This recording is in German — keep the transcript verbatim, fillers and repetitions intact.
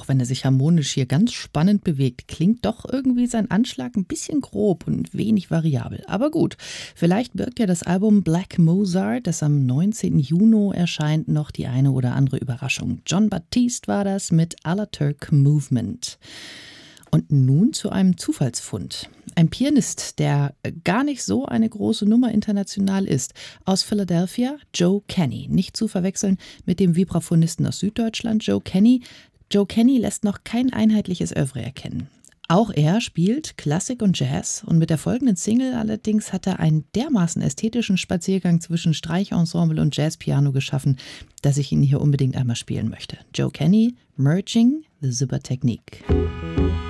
Auch wenn er sich harmonisch hier ganz spannend bewegt, klingt doch irgendwie sein Anschlag ein bisschen grob und wenig variabel. Aber gut, vielleicht birgt ja das Album Black Mozart, das am neunzehnten Juni erscheint, noch die eine oder andere Überraschung. Jon Batiste war das mit Alaturk Movement. Und nun zu einem Zufallsfund. Ein Pianist, der gar nicht so eine große Nummer international ist. Aus Philadelphia, Joe Kenny. Nicht zu verwechseln mit dem Vibraphonisten aus Süddeutschland, Joe Kenny. Joe Kenny lässt noch kein einheitliches Œuvre erkennen. Auch er spielt Klassik und Jazz und mit der folgenden Single allerdings hat er einen dermaßen ästhetischen Spaziergang zwischen Streicherensemble und Jazzpiano geschaffen, dass ich ihn hier unbedingt einmal spielen möchte. Joe Kenny, Merging the Zipper Technique.